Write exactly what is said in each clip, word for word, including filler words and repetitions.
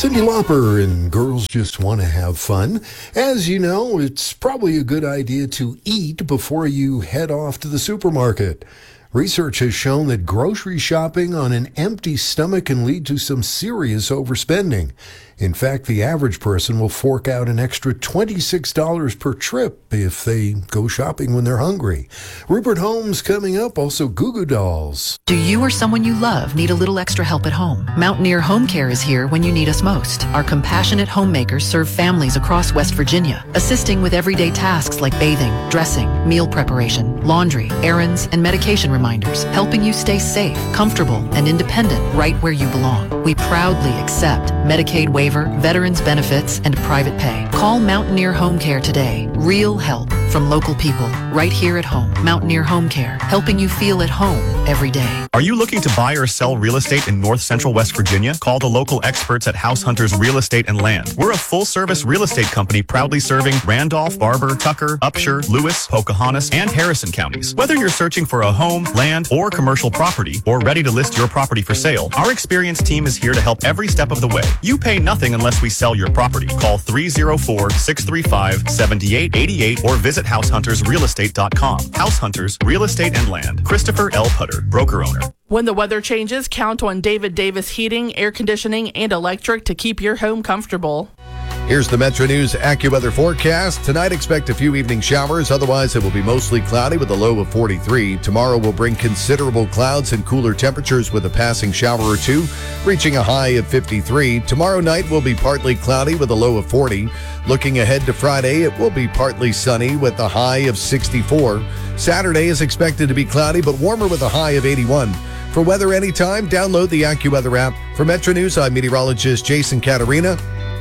Cyndi Lauper and Girls Just Want to Have Fun. As you know, it's probably a good idea to eat before you head off to the supermarket. Research has shown that grocery shopping on an empty stomach can lead to some serious overspending. In fact, the average person will fork out an extra twenty-six dollars per trip if they go shopping when they're hungry. Rupert Holmes coming up, also Goo Goo Dolls. Do you or someone you love need a little extra help at home? Mountaineer Home Care is here when you need us most. Our compassionate homemakers serve families across West Virginia, assisting with everyday tasks like bathing, dressing, meal preparation, laundry, errands, and medication reminders, helping you stay safe, comfortable, and independent right where you belong. We proudly accept Medicaid waiver, veterans benefits, and private pay. Call Mountaineer Home Care today. Real help from local people right here at home. Mountaineer Home Care, helping you feel at home every day. Are you looking to buy or sell real estate in North Central West Virginia? Call the local experts at House Hunters Real Estate and Land. We're a full-service real estate company proudly serving Randolph, Barber, Tucker, Upshur, Lewis, Pocahontas, and Harrison counties. Whether you're searching for a home, land, or commercial property, or ready to list your property for sale, our experienced team is here to help every step of the way. You pay nothing unless we sell your property. Call three oh four, six three five, seven eight eight eight or visit house hunters real estate dot com. House Hunters Real Estate and Land. Christopher L. Putter, broker owner. When the weather changes, count on David Davis Heating, Air Conditioning, and Electric to keep your home comfortable. Here's the Metro News AccuWeather forecast. Tonight, expect a few evening showers. Otherwise, it will be mostly cloudy with a low of forty-three. Tomorrow will bring considerable clouds and cooler temperatures with a passing shower or two, reaching a high of fifty-three. Tomorrow night will be partly cloudy with a low of forty. Looking ahead to Friday, it will be partly sunny with a high of sixty-four. Saturday is expected to be cloudy but warmer with a high of eighty-one. For weather anytime, download the AccuWeather app. For Metro News, I'm meteorologist Jason Catarina.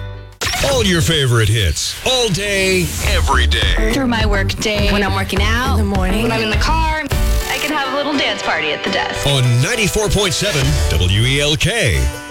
All your favorite hits, all day, every day. Through my work day, when I'm working out, in the morning, when I'm in the car, I can have a little dance party at the desk. On ninety-four point seven W E L K.